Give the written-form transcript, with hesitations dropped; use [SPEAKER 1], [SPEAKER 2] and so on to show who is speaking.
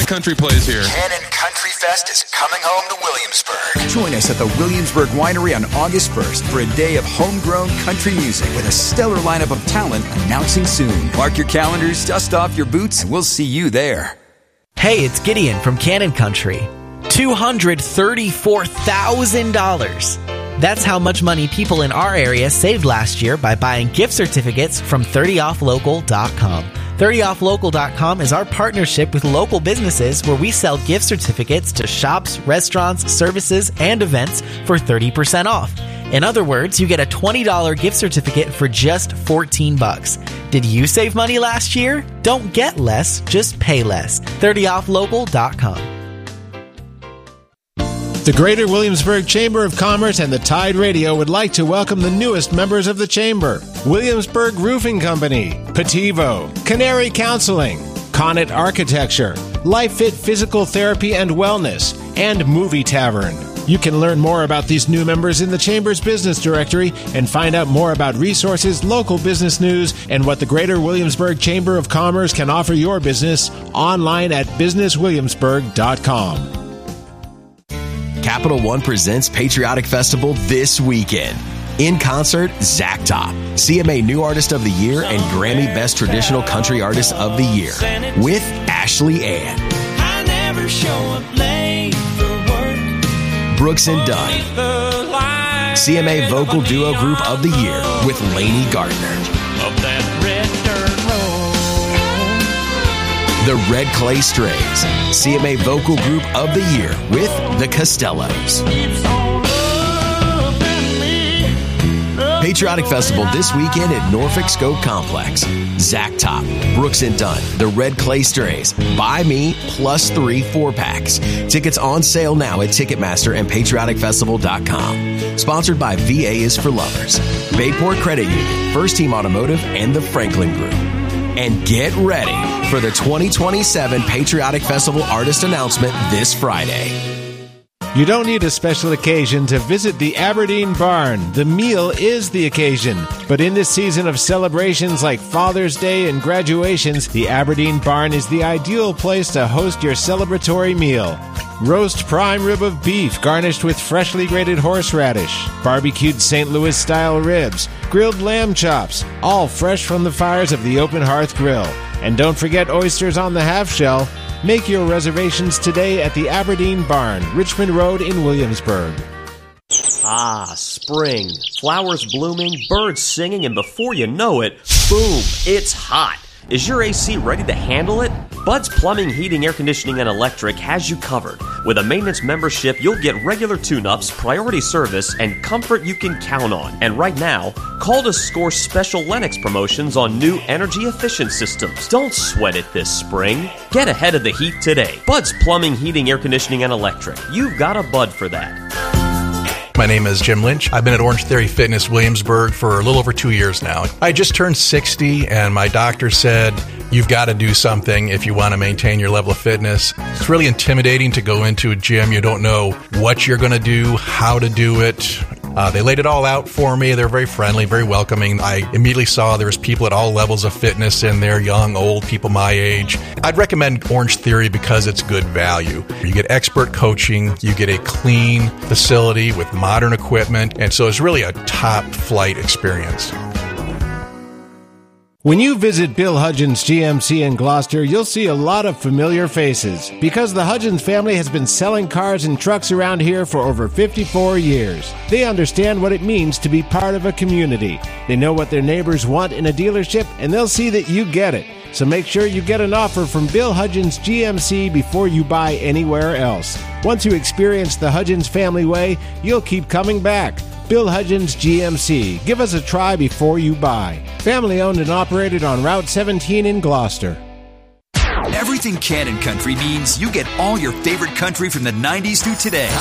[SPEAKER 1] Country plays here.
[SPEAKER 2] Cannon Country Fest is coming home to Williamsburg.
[SPEAKER 3] Join us at the Williamsburg Winery on August 1st for a day of homegrown country music with a stellar lineup of talent announcing soon. Mark your calendars, dust off your boots, and we'll see you there.
[SPEAKER 4] Hey, it's Gideon from Cannon Country. $234,000. That's how much money people in our area saved last year by buying gift certificates from 30offlocal.com. 30offlocal.com is our partnership with local businesses where we sell gift certificates to shops, restaurants, services, and events for 30% off. In other words, you get a $20 gift certificate for just $14. Did you save money last year? Don't get less, just pay less. 30offlocal.com.
[SPEAKER 5] The Greater Williamsburg Chamber of Commerce and the Tide Radio would like to welcome the newest members of the Chamber. Williamsburg Roofing Company, Petivo, Canary Counseling, Connet Architecture, Life Fit Physical Therapy and Wellness, and Movie Tavern. You can learn more about these new members in the Chamber's business directory and find out more about resources, local business news, and what the Greater Williamsburg Chamber of Commerce can offer your business online at businesswilliamsburg.com.
[SPEAKER 6] Capital One presents Patriotic Festival this weekend. In concert, Zach Top, CMA New Artist of the Year and Grammy Best Traditional Country Artist of the Year, with Ashley Ann.
[SPEAKER 7] I never show up late for work.
[SPEAKER 6] Brooks and Dunn, CMA Vocal Duo Group of the Year, with Lainey Gardner.
[SPEAKER 7] Of that red dirt road.
[SPEAKER 6] The Red Clay Strays, CMA Vocal Group of the Year, with the Costellos. Patriotic Festival this weekend at Norfolk Scope Complex. Zach Top, Brooks and Dunn, the Red Clay Strays, Buy Me plus 3 4-packs. Tickets on sale now at Ticketmaster and patrioticfestival.com. Sponsored by VA is for Lovers, Bayport Credit Union, First Team Automotive, and the Franklin Group. And get ready for the 2027 Patriotic Festival artist announcement this Friday.
[SPEAKER 5] You don't need a special occasion to visit the Aberdeen Barn. The meal is the occasion. But in this season of celebrations like Father's Day and graduations, the Aberdeen Barn is the ideal place to host your celebratory meal. Roast prime rib of beef garnished with freshly grated horseradish, barbecued St. Louis-style ribs, grilled lamb chops, all fresh from the fires of the Open Hearth Grill. And don't forget oysters on the half shell. Make your reservations today at the Aberdeen Barn, Richmond Road in Williamsburg.
[SPEAKER 8] Ah, spring. Flowers blooming, birds singing, and before you know it, boom, it's hot. Is your AC ready to handle it? Bud's Plumbing, Heating, Air Conditioning, and Electric has you covered. With a maintenance membership, you'll get regular tune-ups, priority service, and comfort you can count on. And right now, call to score special Lennox promotions on new energy-efficient systems. Don't sweat it this spring. Get ahead of the heat today. Bud's Plumbing, Heating, Air Conditioning, and Electric. You've got a Bud for that.
[SPEAKER 9] My name is Jim Lynch. I've been at Orange Theory Fitness Williamsburg for a little over 2 years now. I just turned 60 and my doctor said, you've got to do something if you want to maintain your level of fitness. It's really intimidating to go into a gym. You don't know what you're going to do, how to do it. They laid it all out for me. They're very friendly, very welcoming. I immediately saw there was people at all levels of fitness in there, young, old, people my age. I'd recommend Orange Theory because it's good value. You get expert coaching, you get a clean facility with modern equipment, and so it's really a top flight experience.
[SPEAKER 5] When you visit Bill Hudgens GMC in Gloucester, you'll see a lot of familiar faces because the Hudgens family has been selling cars and trucks around here for over 54 years. They understand what it means to be part of a community. They know what their neighbors want in a dealership, and they'll see that you get it. So make sure you get an offer from Bill Hudgens GMC before you buy anywhere else. Once you experience the Hudgens family way, you'll keep coming back. Bill Hudgens GMC. Give us a try before you buy. Family owned and operated on Route 17 in Gloucester.
[SPEAKER 3] Everything Cannon Country means you get all your favorite country from the 90s through today.